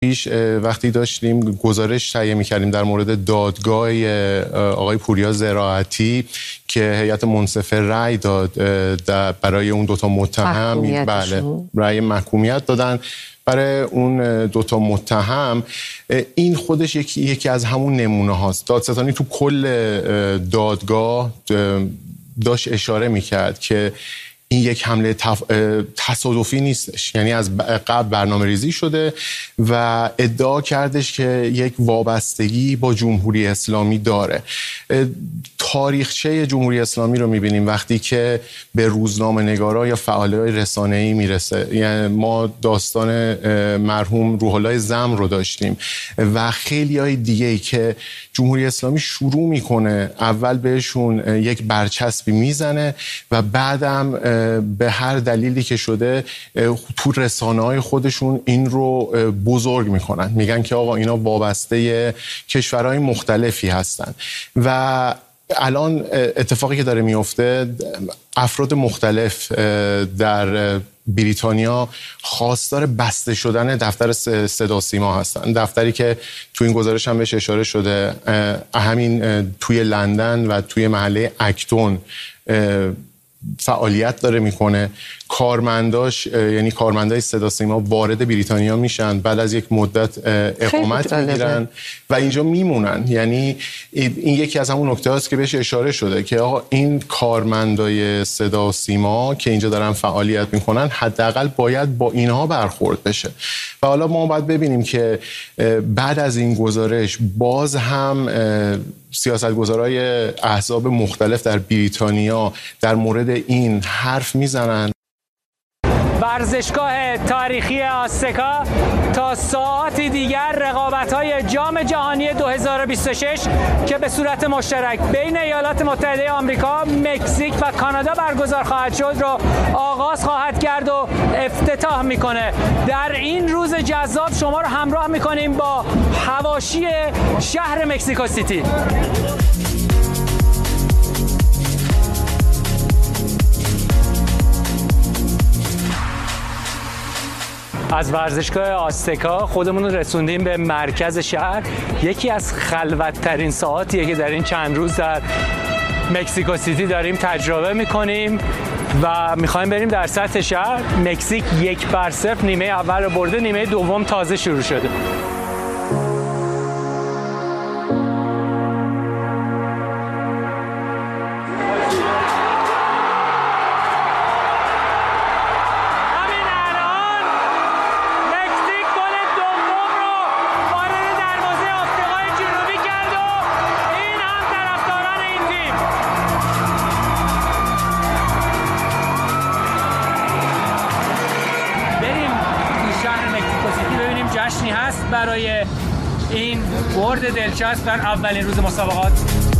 پیش وقتی داشتیم گزارش تهیه می‌کردیم در مورد دادگاه آقای پوریا زراعتی که هیئت منصفه رأی داد برای اون دوتا متهم، بله رأی محکومیت دادن برای اون دوتا متهم. این خودش یکی از همون نمونه هاست. دادستانی تو کل دادگاه داشت اشاره می‌کرد که این یک حمله تصادفی نیستش، یعنی از قبل برنامه ریزی شده و ادعا کردش که یک وابستگی با جمهوری اسلامی داره. تاریخچه جمهوری اسلامی رو میبینیم وقتی که به روزنامه نگارا یا فعالای رسانه‌ای میرسه. یعنی ما داستان مرحوم روح الله زم رو داشتیم و خیلی های دیگه‌ای که جمهوری اسلامی شروع میکنه اول بهشون یک برچسبی میزنه و بعدم به هر دلیلی که شده تو رسانه‌های خودشون این رو بزرگ میکنن، میگن که آقا اینا وابسته کشورهای مختلفی هستن. و الان اتفاقی که داره میفته، افراد مختلف در بریتانیا خواستار بسته شدن دفتر صدا و سیما هستن، دفتری که تو این گزارش هم بهش اشاره شده، همین توی لندن و توی محله اکتون فعالیت داره میکنه. کارمنداش، یعنی کارمندای صدا سیما وارد بریتانیا میشن، بعد از یک مدت اقامت میگیرن و اینجا میمونن. یعنی این یکی از همون نکته هاست که بهش اشاره شده که آقا این کارمندای صدا و سیما که اینجا دارن فعالیت میکنن حداقل باید با اینها برخورد بشه. و حالا ما باید ببینیم که بعد از این گزارش باز هم سیاستگزارای احزاب مختلف در بریتانیا در مورد این حرف میزنن. ورزشگاه تاریخی آستکا تا ساعتی دیگر رقابت‌های جام جهانی 2026 که به صورت مشترک بین ایالات متحده آمریکا، مکزیک و کانادا برگزار خواهد شد رو آغاز خواهد کرد و افتتاح میکنه. در این روز جذاب شما رو همراه میکنیم با حواشی شهر مکزیکو سیتی. از ورزشگاه آستکا خودمون رو رسوندیم به مرکز شهر. یکی از خلوت‌ترین ساعاتیه که در این چند روز در مکزیکو سیتی داریم تجربه میکنیم و میخوایم بریم در سطح شهر. مکزیک 1-0 نیمه اول رو برده، نیمه دوم تازه شروع شده. برای این برد دلچسب در اولین روز مسابقات.